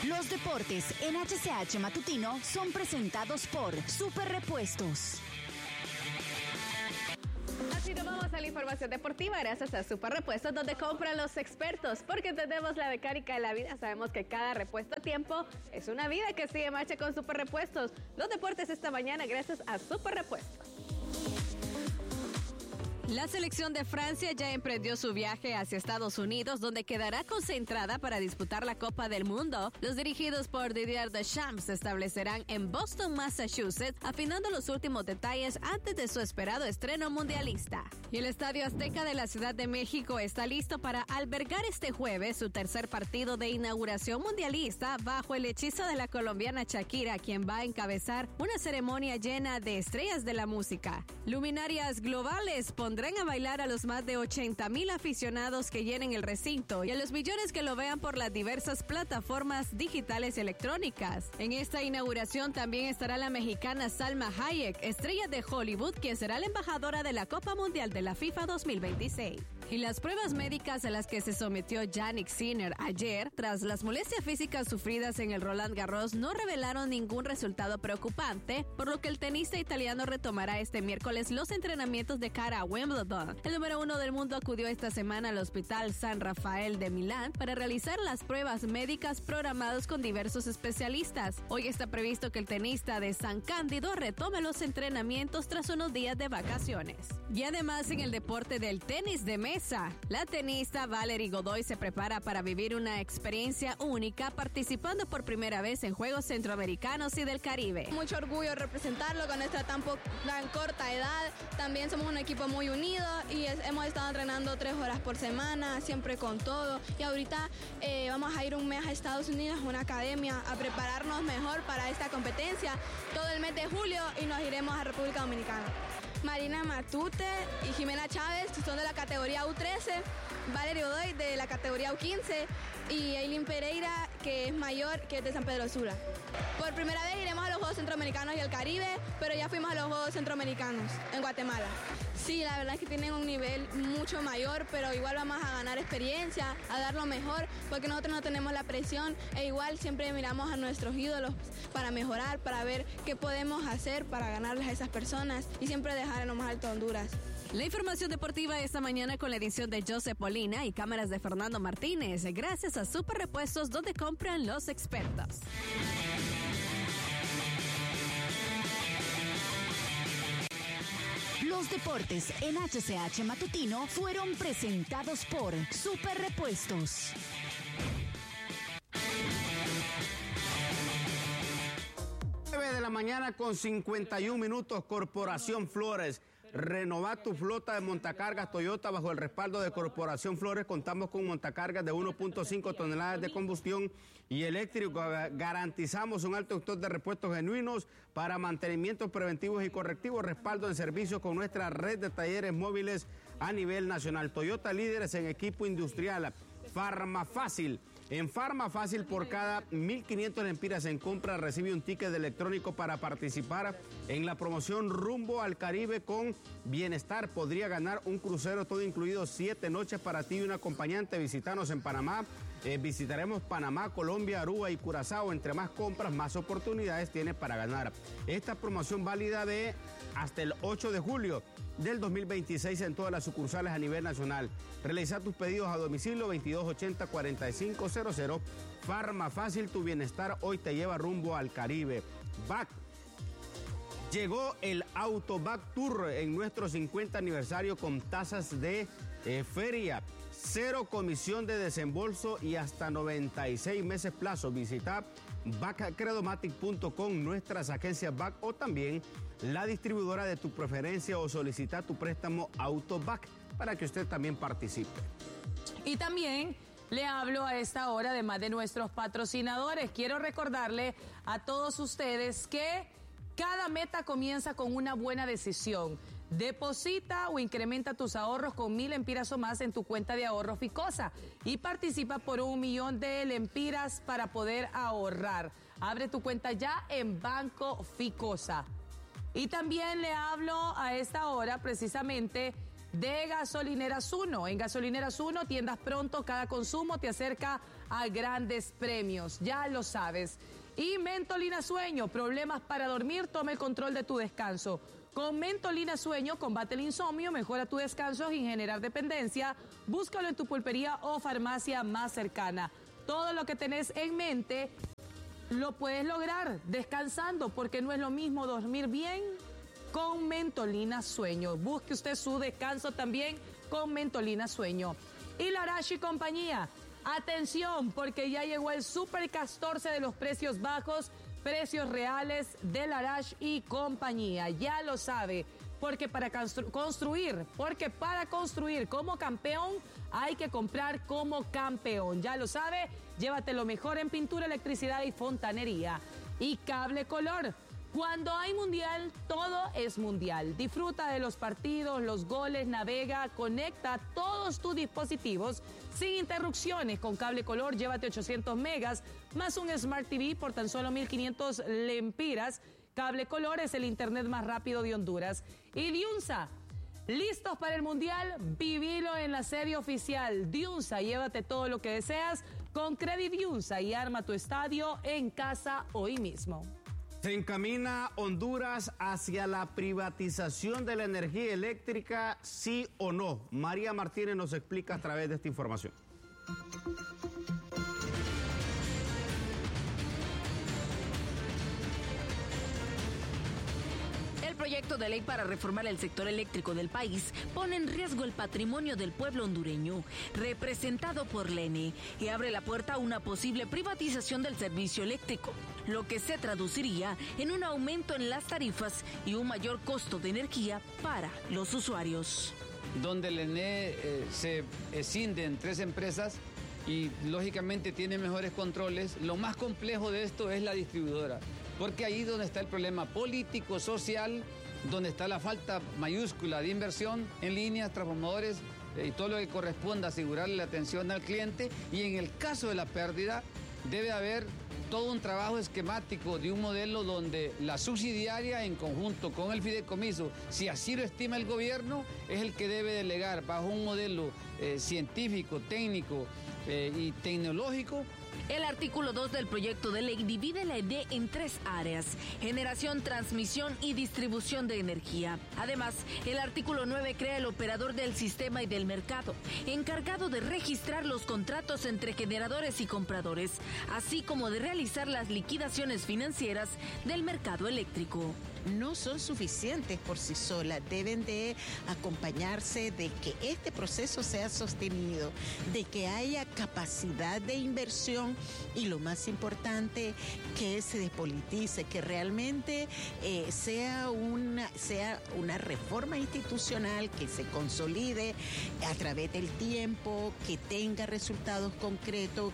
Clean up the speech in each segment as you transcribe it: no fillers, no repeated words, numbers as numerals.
Los deportes en HCH Matutino son presentados por Super Repuestos. Así nos vamos a la información deportiva gracias a Super Repuestos, donde compran los expertos, porque entendemos la mecánica de la vida. Sabemos que cada repuesto a tiempo es una vida que sigue marcha con Super Repuestos. Los deportes esta mañana gracias a Super Repuestos. La selección de Francia ya emprendió su viaje hacia Estados Unidos, donde quedará concentrada para disputar la Copa del Mundo. Los dirigidos por Didier Deschamps se establecerán en Boston, Massachusetts, afinando los últimos detalles antes de su esperado estreno mundialista. Y el Estadio Azteca de la Ciudad de México está listo para albergar este jueves su tercer partido de inauguración mundialista bajo el hechizo de la colombiana Shakira, quien va a encabezar una ceremonia llena de estrellas de la música. Luminarias globales pondrán a bailar a los más de 80,000 aficionados que llenen el recinto y a los millones que lo vean por las diversas plataformas digitales y electrónicas. En esta inauguración también estará la mexicana Salma Hayek, estrella de Hollywood, quien será la embajadora de la Copa Mundial de la FIFA 2026. Y las pruebas médicas a las que se sometió Jannik Sinner ayer, tras las molestias físicas sufridas en el Roland Garros, no revelaron ningún resultado preocupante, por lo que el tenista italiano retomará este miércoles los entrenamientos de cara a Wimbledon. El número 1 del mundo acudió esta semana al Hospital San Rafael de Milán para realizar las pruebas médicas programadas con diversos especialistas. Hoy está previsto que el tenista de San Cándido retome los entrenamientos tras unos días de vacaciones. Y además, en el deporte del tenis de mesa, la tenista Valerie Godoy se prepara para vivir una experiencia única participando por primera vez en Juegos Centroamericanos y del Caribe. Mucho orgullo representarlo con nuestra tan corta edad. También somos un equipo muy unido y hemos estado entrenando 3 horas por semana, siempre con todo. Y ahorita vamos a ir un mes a Estados Unidos, a una academia, a prepararnos mejor para esta competencia todo el mes de julio y nos iremos a República Dominicana. Marina Matute y Jimena Chávez son de la categoría U13, Valerie Godoy de la categoría U15 y Eileen Pereira, que es mayor, que es de San Pedro Sula. Por primera vez iremos a los Juegos Centroamericanos y el Caribe, pero ya fuimos a los Juegos Centroamericanos en Guatemala. Sí, la verdad es que tienen un nivel mucho mayor, pero igual vamos a ganar experiencia, a dar lo mejor, porque nosotros no tenemos la presión e igual siempre miramos a nuestros ídolos para mejorar, para ver qué podemos hacer para ganarles a esas personas y siempre dejar en lo más alto a Honduras. La información deportiva esta mañana con la edición de Joseph Polina y cámaras de Fernando Martínez, gracias a Super Repuestos, donde compran los expertos. Los deportes en HCH Matutino fueron presentados por Super Repuestos. De la mañana con 51 minutos, Corporación Flores. Renova tu flota de montacargas Toyota bajo el respaldo de Corporación Flores. Contamos con montacargas de 1.5 toneladas de combustión y eléctrico. Garantizamos un alto stock de repuestos genuinos para mantenimientos preventivos y correctivos. Respaldo en servicio con nuestra red de talleres móviles a nivel nacional. Toyota, líderes en equipo industrial. Farmafácil. En Farmafácil, por cada 1.500 lempiras en compra, recibe un ticket electrónico para participar en la promoción Rumbo al Caribe con Bienestar. Podría ganar un crucero todo incluido, 7 noches para ti y un acompañante. Visítanos en Panamá. Visitaremos Panamá, Colombia, Aruba y Curazao. Entre más compras, más oportunidades tienes para ganar. Esta promoción válida de hasta el 8 de julio del 2026 en todas las sucursales a nivel nacional. Realiza tus pedidos a domicilio 2280-4500. Farmafácil, tu bienestar hoy te lleva rumbo al Caribe. BAC. Llegó el Autobac Tour en nuestro 50 aniversario con tasas de feria. 0 comisión de desembolso y hasta 96 meses plazo. Visita baccredomatic.com, nuestras agencias BAC o también la distribuidora de tu preferencia, o solicita tu préstamo Autobac para que usted también participe. Y también le hablo a esta hora, además de nuestros patrocinadores. Quiero recordarle a todos ustedes que cada meta comienza con una buena decisión. Deposita o incrementa tus ahorros con 1,000 lempiras o más en tu cuenta de ahorro Ficosa y participa por 1,000,000 de lempiras para poder ahorrar. Abre tu cuenta ya en Banco Ficosa. Y también le hablo a esta hora precisamente de Gasolineras 1. En Gasolineras 1, tiendas pronto, cada consumo te acerca a grandes premios, ya lo sabes. Y Mentolina Sueño, problemas para dormir, toma el control de tu descanso. Con Mentolina Sueño, combate el insomnio, mejora tu descanso sin generar dependencia. Búscalo en tu pulpería o farmacia más cercana. Todo lo que tenés en mente lo puedes lograr descansando, porque no es lo mismo dormir bien con Mentolina Sueño. Busque usted su descanso también con Mentolina Sueño. Y Larache y compañía, atención, porque ya llegó el Super 14 de los precios bajos, precios reales de Larache y compañía. Ya lo sabe, porque para construir como campeón hay que comprar como campeón. Ya lo sabe, llévate lo mejor en pintura, electricidad y fontanería. Y Cable Color. Cuando hay mundial, todo es mundial. Disfruta de los partidos, los goles, navega, conecta todos tus dispositivos sin interrupciones. Con Cable Color, llévate 800 megas más un Smart TV por tan solo 1.500 lempiras. Cable Color es el internet más rápido de Honduras. Y Diunsa, ¿listos para el mundial? Vivilo en la sede oficial. Diunsa, llévate todo lo que deseas con Credit Diunsa y arma tu estadio en casa hoy mismo. ¿Se encamina Honduras hacia la privatización de la energía eléctrica, sí o no? María Martínez nos explica a través de esta información. El proyecto de ley para reformar el sector eléctrico del país pone en riesgo el patrimonio del pueblo hondureño, representado por la ENE, y abre la puerta a una posible privatización del servicio eléctrico, lo que se traduciría en un aumento en las tarifas y un mayor costo de energía para los usuarios. Donde el ENE se escinde en 3 empresas y lógicamente tiene mejores controles, lo más complejo de esto es la distribuidora. Porque ahí es donde está el problema político, social, donde está la falta mayúscula de inversión en líneas, transformadores y todo lo que corresponda a asegurarle la atención al cliente. Y en el caso de la pérdida, debe haber todo un trabajo esquemático de un modelo donde la subsidiaria, en conjunto con el fideicomiso, si así lo estima el gobierno, es el que debe delegar bajo un modelo científico, técnico y tecnológico. El artículo 2 del proyecto de ley divide la ENE en 3 áreas: generación, transmisión y distribución de energía. Además, el artículo 9 crea el operador del sistema y del mercado, encargado de registrar los contratos entre generadores y compradores, así como de realizar las liquidaciones financieras del mercado eléctrico. No son suficientes por sí solas, deben de acompañarse de que este proceso sea sostenido, de que haya capacidad de inversión y, lo más importante, que se despolitice, que realmente sea una reforma institucional que se consolide a través del tiempo, que tenga resultados concretos,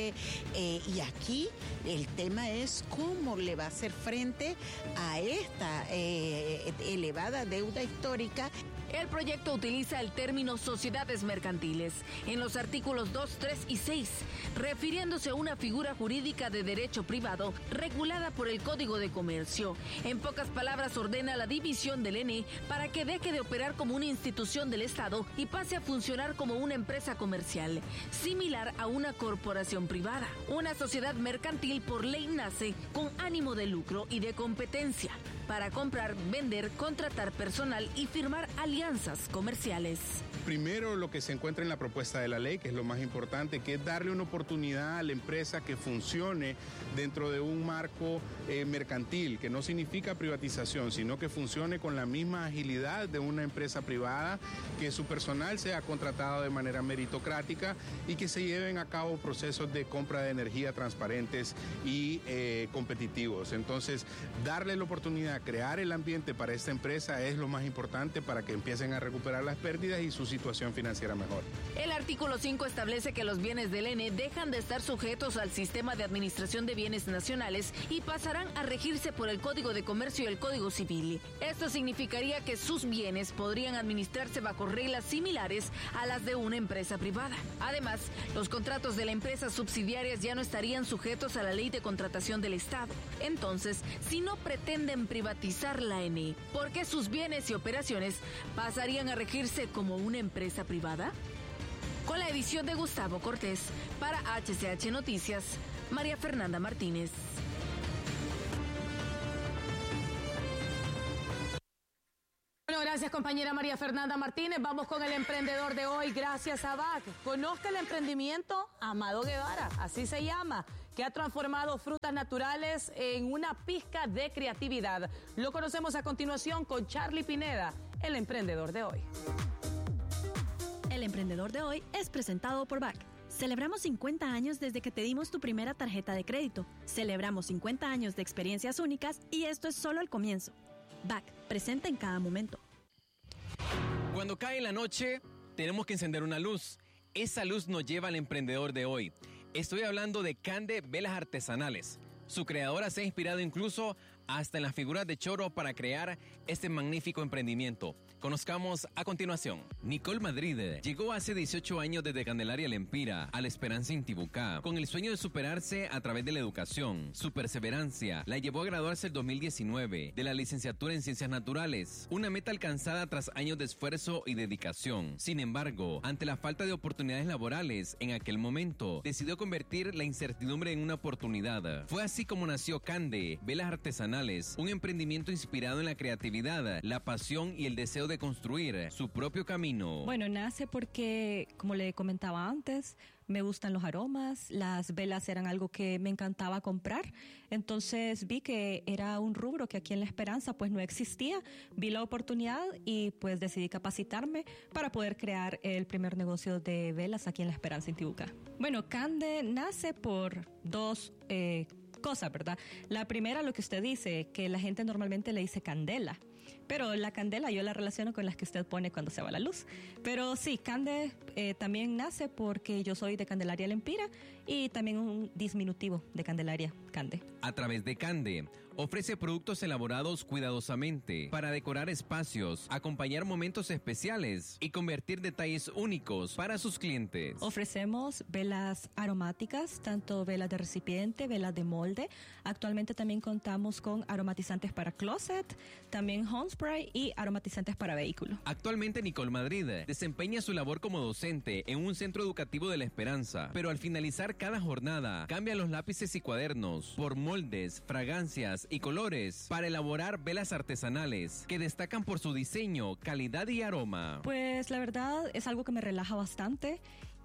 y aquí el tema es cómo le va a hacer frente a esta elevada deuda histórica. El proyecto utiliza el término sociedades mercantiles en los artículos 2, 3 y 6, refiriéndose a una figura jurídica de derecho privado regulada por el Código de Comercio. En pocas palabras, ordena la división del ENE para que deje de operar como una institución del Estado y pase a funcionar como una empresa comercial, similar a una corporación privada. Una sociedad mercantil por ley nace con ánimo de lucro y de competencia para comprar, vender, contratar personal y firmar alianzas comerciales. Primero, lo que se encuentra en la propuesta de la ley, que es lo más importante, que es darle una oportunidad a la empresa que funcione dentro de un marco mercantil, que no significa privatización, sino que funcione con la misma agilidad de una empresa privada, que su personal sea contratado de manera meritocrática y que se lleven a cabo procesos de compra de energía transparentes y competitivos. Entonces, darle la oportunidad, crear el ambiente para esta empresa es lo más importante para que empiecen a recuperar las pérdidas y su situación financiera mejor. El artículo 5 establece que los bienes del ENE dejan de estar sujetos al sistema de administración de bienes nacionales y pasarán a regirse por el Código de Comercio y el Código Civil. Esto significaría que sus bienes podrían administrarse bajo reglas similares a las de una empresa privada. Además, los contratos de la empresa subsidiarias ya no estarían sujetos a la ley de contratación del Estado. Entonces, si no pretenden privatizar la ENE, ¿por qué sus bienes y operaciones ¿pasarían a regirse como una empresa privada? Con la edición de Gustavo Cortés, para HCH Noticias, María Fernanda Martínez. Bueno, gracias compañera María Fernanda Martínez. Vamos con el emprendedor de hoy, gracias a BAC. Conozca el emprendimiento Amado Guevara, así se llama, que ha transformado frutas naturales en una pizca de creatividad. Lo conocemos a continuación con Charlie Pineda, el emprendedor de hoy. El emprendedor de hoy es presentado por BAC. Celebramos 50 años desde que te dimos tu primera tarjeta de crédito. Celebramos 50 años de experiencias únicas y esto es solo el comienzo. BAC, presente en cada momento. Cuando cae la noche, tenemos que encender una luz. Esa luz nos lleva al emprendedor de hoy. Estoy hablando de Cande Velas Artesanales. Su creadora se ha inspirado incluso hasta en las figuras de Choro para crear este magnífico emprendimiento. Conozcamos a continuación. Nicole Madrid llegó hace 18 años desde Candelaria Lempira a La Esperanza Intibucá con el sueño de superarse a través de la educación. Su perseverancia la llevó a graduarse el 2019 de la licenciatura en Ciencias Naturales, una meta alcanzada tras años de esfuerzo y dedicación. Sin embargo, ante la falta de oportunidades laborales en aquel momento, decidió convertir la incertidumbre en una oportunidad. Fue así como nació Cande Velas Artesanales, un emprendimiento inspirado en la creatividad, la pasión y el deseo de construir su propio camino. Bueno, nace porque, como le comentaba antes, me gustan los aromas, las velas eran algo que me encantaba comprar, entonces vi que era un rubro que aquí en La Esperanza pues no existía, vi la oportunidad y pues decidí capacitarme para poder crear el primer negocio de velas aquí en La Esperanza Intibucá. Bueno, Cande nace por dos cosas, ¿verdad? La primera, lo que usted dice, que la gente normalmente le dice candela. Pero la candela yo la relaciono con las que usted pone cuando se va la luz. Pero sí, Cande también nace porque yo soy de Candelaria Lempira y también un diminutivo de Candelaria, Cande. A través de Cande, ofrece productos elaborados cuidadosamente para decorar espacios, acompañar momentos especiales y convertir detalles únicos para sus clientes. Ofrecemos velas aromáticas, tanto velas de recipiente, velas de molde. Actualmente también contamos con aromatizantes para closet, también home spray y aromatizantes para vehículos. Actualmente Nicole Madrid desempeña su labor como docente en un centro educativo de La Esperanza, pero al finalizar cada jornada cambia los lápices y cuadernos por moldes, fragancias y colores para elaborar velas artesanales que destacan por su diseño, calidad y aroma. Pues la verdad es algo que me relaja bastante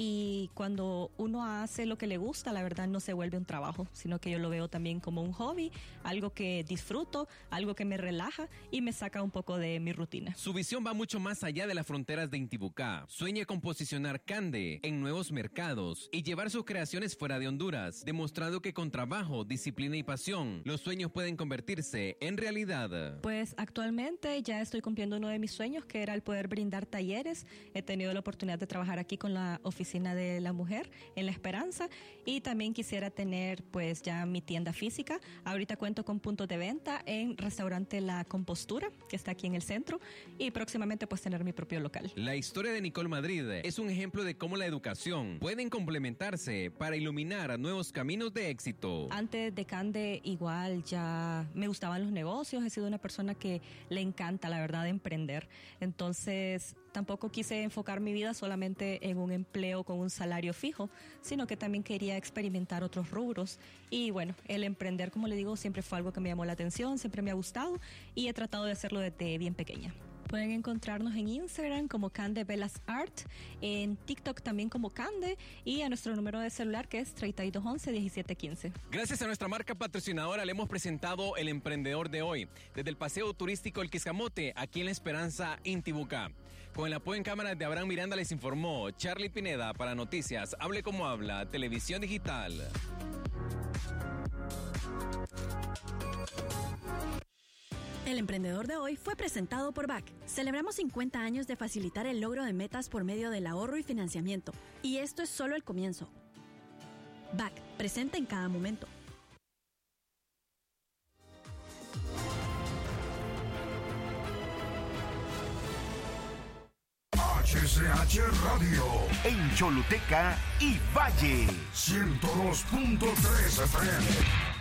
y cuando uno hace lo que le gusta, la verdad no se vuelve un trabajo, sino que yo lo veo también como un hobby, algo que disfruto, algo que me relaja y me saca un poco de mi rutina. Su visión va mucho más allá de las fronteras de Intibucá. Sueña con posicionar Cande en nuevos mercados y llevar sus creaciones fuera de Honduras, demostrando que con trabajo, disciplina y pasión, los sueños pueden convertirse en realidad. Pues actualmente ya estoy cumpliendo uno de mis sueños, que era el poder brindar talleres. He tenido la oportunidad de trabajar aquí con la Oficina de la Mujer en La Esperanza y también quisiera tener pues ya mi tienda física. Ahorita cuento con puntos de venta en restaurante La Compostura, que está aquí en el centro, y próximamente pues tener mi propio local. La historia de Nicole Madrid es un ejemplo de cómo la educación pueden complementarse para iluminar nuevos caminos de éxito. Antes de Cande igual ya me gustaban los negocios, he sido una persona que le encanta la verdad emprender, entonces tampoco quise enfocar mi vida solamente en un empleo con un salario fijo, sino que también quería experimentar otros rubros. Y bueno, el emprender, como le digo, siempre fue algo que me llamó la atención, siempre me ha gustado y he tratado de hacerlo desde bien pequeña. Pueden encontrarnos en Instagram como Cande Velas Art, en TikTok también como Cande y a nuestro número de celular que es 3211-1715. Gracias a nuestra marca patrocinadora le hemos presentado el emprendedor de hoy, desde el paseo turístico El Quiscamote, aquí en La Esperanza, Intibucá. Con el apoyo en cámaras de Abraham Miranda les informó Charlie Pineda para Noticias Hable Como Habla, Televisión Digital. El emprendedor de hoy fue presentado por BAC. Celebramos 50 años de facilitar el logro de metas por medio del ahorro y financiamiento. Y esto es solo el comienzo. BAC, presente en cada momento. HCH Radio en Choluteca y Valle 102.3 FM.